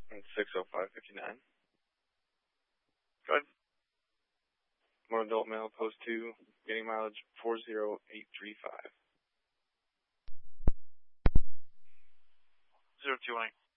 And 60559. Go ahead. One adult male, post 2, getting mileage 40835. 0218.